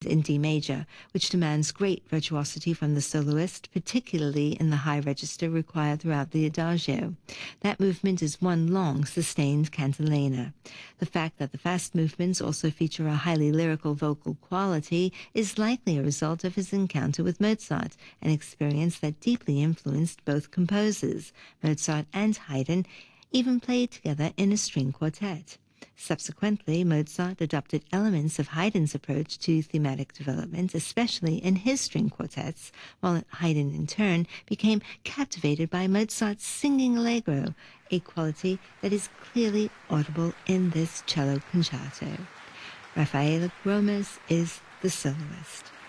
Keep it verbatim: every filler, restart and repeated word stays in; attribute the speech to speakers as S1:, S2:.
S1: in D major, which demands great virtuosity from the soloist, particularly in the high register required throughout the adagio. That movement is one long, sustained cantilena. The fact that the fast movements also feature a highly lyrical vocal quality is likely a result of his encounter with Mozart, an experience that deeply influenced both composers. Mozart and Haydn even played together in a string quartet. Subsequently, Mozart adopted elements of Haydn's approach to thematic development, especially in his string quartets, while Haydn, in turn, became captivated by Mozart's singing allegro, a quality that is clearly audible in this cello concerto. Rafael Romas is the soloist.